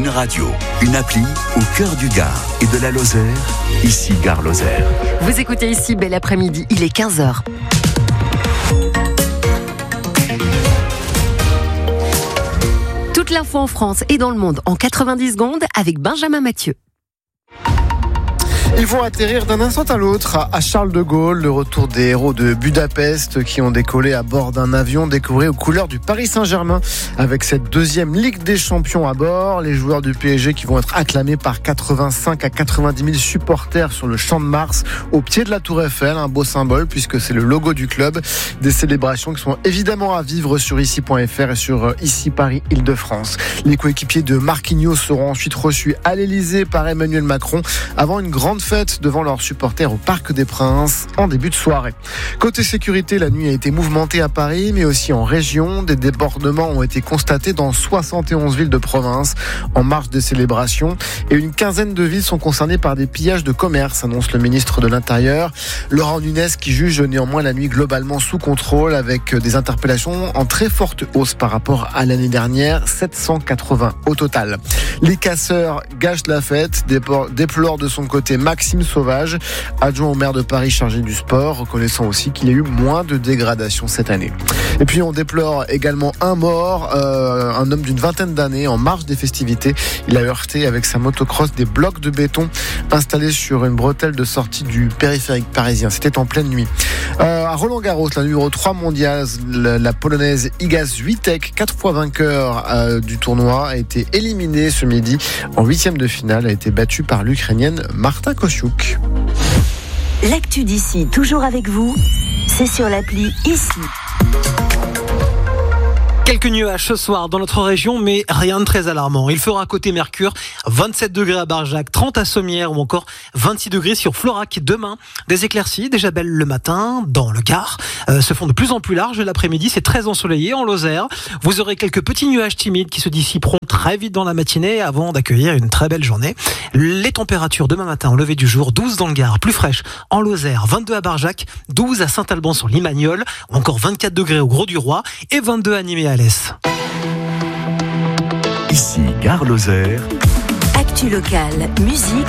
Une radio, une appli au cœur du Gard et de la Lozère, ici Gare Lozère. Vous écoutez ici Bel Après-midi, il est 15h. Toute l'info en France et dans le monde en 90 secondes avec Benjamin Mathieu. Ils vont atterrir d'un instant à l'autre à Charles de Gaulle, le retour des héros de Budapest qui ont décollé à bord d'un avion décoré aux couleurs du Paris Saint-Germain. Avec cette deuxième Ligue des Champions à bord, les joueurs du PSG qui vont être acclamés par 85 à 90 000 supporters sur le Champ de Mars au pied de la Tour Eiffel, un beau symbole puisque c'est le logo du club. Des célébrations qui sont évidemment à vivre sur ici.fr et sur ici Paris Île-de-France. Les coéquipiers de Marquinhos seront ensuite reçus à l'Elysée par Emmanuel Macron avant une grande fête devant leurs supporters au Parc des Princes en début de soirée. Côté sécurité, la nuit a été mouvementée à Paris, mais aussi en région. Des débordements ont été constatés dans 71 villes de province en marge des célébrations et une quinzaine de villes sont concernées par des pillages de commerce, annonce le ministre de l'Intérieur. Laurent Nunez qui juge néanmoins la nuit globalement sous contrôle avec des interpellations en très forte hausse par rapport à l'année dernière, 780 au total. Les casseurs gâchent la fête, déplore de son côté Maxime Sauvage, adjoint au maire de Paris chargé du sport, reconnaissant aussi qu'il y a eu moins de dégradation cette année. Et puis on déplore également un mort, un homme d'une vingtaine d'années en marge des festivités. Il a heurté avec sa motocross des blocs de béton installés sur une bretelle de sortie du périphérique parisien. C'était en pleine nuit. À Roland-Garros, la numéro 3 mondiale, la polonaise Iga Swiatek, 4 fois vainqueur du tournoi, a été éliminée ce midi en 8e de finale, a été battue par l'Ukrainienne Marta Kostyuk. L'actu d'ici, toujours avec vous, c'est sur l'appli Ici. Quelques nuages ce soir dans notre région, mais rien de très alarmant. Il fera côté Mercure 27 degrés à Barjac, 30 à Sommières ou encore 26 degrés sur Florac. Demain, des éclaircies déjà belles le matin dans le Gard se font de plus en plus larges. L'après-midi, c'est très ensoleillé en Lozère. Vous aurez quelques petits nuages timides qui se dissiperont très vite dans la matinée avant d'accueillir une très belle journée. Les températures demain matin au lever du jour, 12 dans le Gard, plus fraîche en Lozère, 22 à Barjac, 12 à Saint-Alban sur Limagnol, encore 24 degrés au Gros-du-Roi et 22 à Nîmes et à Ici Gare Lozère. Actu locale, musique